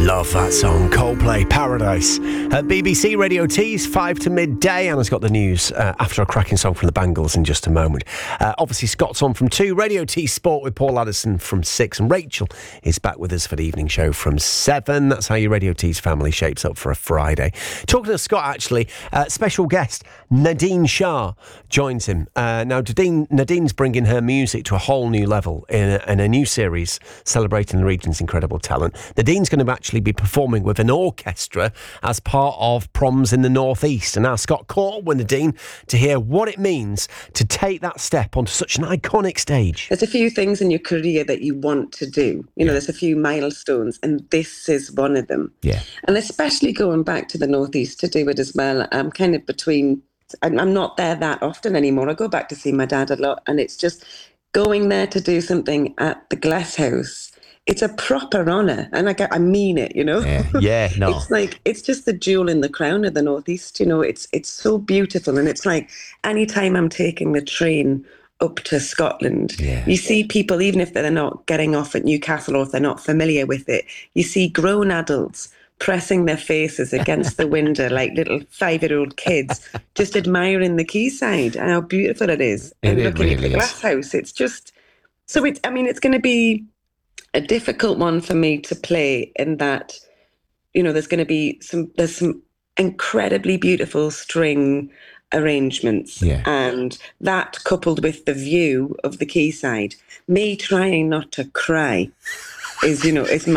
Love that song, Coldplay, Paradise. At BBC Radio T's 5 to midday. Anna's got the news after a cracking song from the Bangles in just a moment. Obviously, Scott's on from 2, Radio T Sport with Paul Addison from 6, and Rachel is back with us for the evening show from 7. That's how your Radio T's family shapes up for a Friday. Talking to Scott, actually, special guest Nadine Shah joins him. Now, Nadine's bringing her music to a whole new level in a new series celebrating the region's incredible talent. Nadine's going to actually be performing with an orchestra as part of Proms in the Northeast. And now Scott caught up with Nadine to hear what it means to take that step onto such an iconic stage. There's a few things in your career that you want to do. You know, there's a few milestones, and this is one of them. Yeah. And especially going back to the Northeast to do it as well. I'm kind of between... I'm not there that often anymore. I go back to see my dad a lot, and it's just going there to do something at the Glass House. It's a proper honour, and I mean it, you know. Yeah, no. It's just the jewel in the crown of the Northeast, you know. It's so beautiful, and it's like anytime I'm taking the train up to Scotland, you see people, even if they're not getting off at Newcastle or if they're not familiar with it, you see grown adults pressing their faces against the window like little 5-year-old kids, just admiring the quayside and how beautiful it is. And looking at the Glass House, it's just so. It's going to be a difficult one for me to play in that, you know, there's some incredibly beautiful string arrangements, and that coupled with the view of the quayside, me trying not to cry is, you know, it's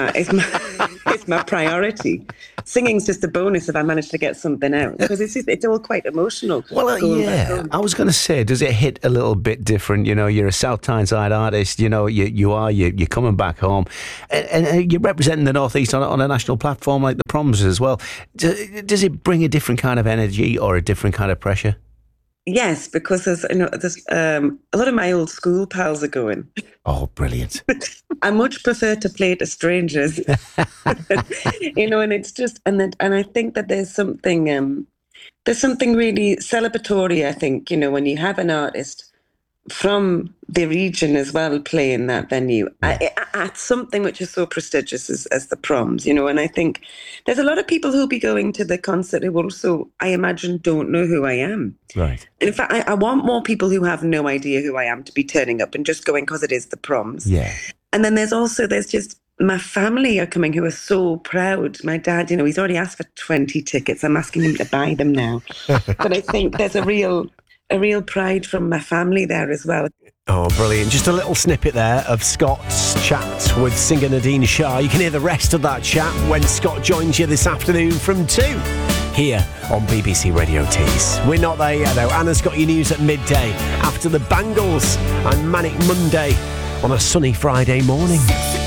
my priority. Singing's just a bonus if I manage to get something out, because it's all quite emotional. Well, I was going to say, does it hit a little bit different? You know, you're a South Tyneside artist. You know, you're coming back home, and you're representing the Northeast on a national platform like the Proms as well. Does it bring a different kind of energy or a different kind of pressure? Yes, because there's a lot of my old school pals are going. Oh, brilliant. I much prefer to play to strangers, you know, and it's just, and I think that there's something really celebratory, I think, you know, when you have an artist from the region as well playing that venue at something which is so prestigious as the Proms, you know. And I think there's a lot of people who'll be going to the concert who also, I imagine, don't know who I am. Right. In fact, I want more people who have no idea who I am to be turning up and just going because it is the Proms. Yeah. And then there's just my family are coming who are so proud. My dad, you know, he's already asked for 20 tickets. I'm asking him to buy them now. But I think there's a real pride from my family there as well. Oh, brilliant. Just a little snippet there of Scott's chat with singer Nadine Shah. You can hear the rest of that chat when Scott joins you this afternoon from 2 here on BBC Radio T's. We're not there yet, though. Anna's got your news at midday after the Bangles and Manic Monday on a sunny Friday morning.